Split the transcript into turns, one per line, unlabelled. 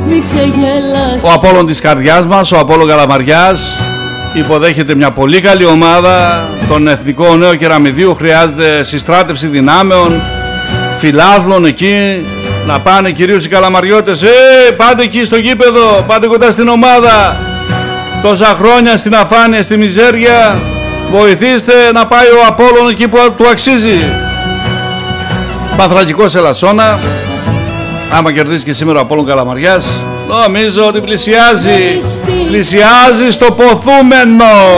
Ο Απόλλων της καρδιάς μας, ο Απόλλων Καλαμαριάς, υποδέχεται μια πολύ καλή ομάδα. Τον Εθνικό Νέο Κεραμιδίου χρειάζεται συστράτευση δυνάμεων, φιλάθλων εκεί. Να πάνε κυρίως οι καλαμαριώτες. Πάτε εκεί στο γήπεδο, πάτε κοντά στην ομάδα. Τόσα χρόνια στην αφάνεια, στη μιζέρια. Βοηθήστε να πάει ο Απόλλων εκεί που του αξίζει. Πανθρακικός Ελασσόνα. Άμα κερδίσει και σήμερα ο Απόλλων Καλαμαριάς, νομίζω ότι πλησιάζει στο ποθούμενο.